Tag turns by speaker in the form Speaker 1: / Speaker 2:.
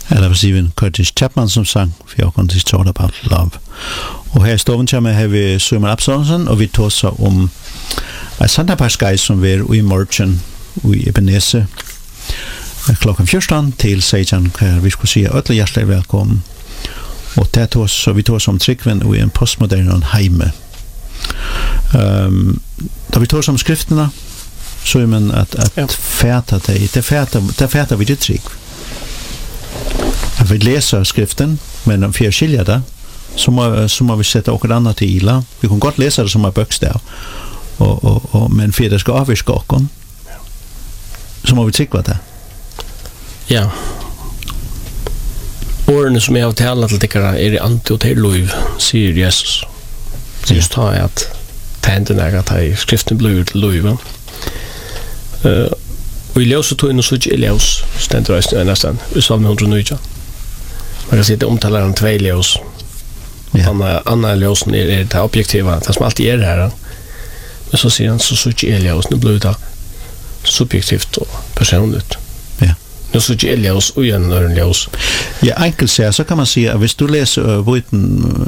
Speaker 1: Eller vad säger Curtis Chapman som sang för jag kunde It's All About Love. Och här står vi med har vi Simon Absalonsen och vi tar så om Santa Pascal som vi är i morgon i Ebenezer klockan 14 till 16 kan vi ska säga alla hjärtligt välkommen. Och det tar så vi tar som tryckven och i en postmodern heime. Då vi tar som skrifterna så är man att färta det färta vi det tryck. Att vi läser skriften men om fyra skiljer det så må vi sätta något annat i ila. Vi kan gott läsa det som en bokstav och men för det ska avviska oss så må vi trycka det.
Speaker 2: Ja. Ordene som jag har talat till tyckare är det ante och till lov, säger Jesus. Just har jag att tända att skriften blir till lov. Och i ljóset tog in och såg i ljus ständer det nästan i Salm 109. Man kan sitta omtalar en två ljus. Anna ljusen är det objektiva, det som alltid är det här. Men så ser han så såg i ljus, nu blir det subjektivt och personligt. Nu så gäller oss och igen när ljus.
Speaker 1: Ja, enkelt så kan man säga att hvis du läser viten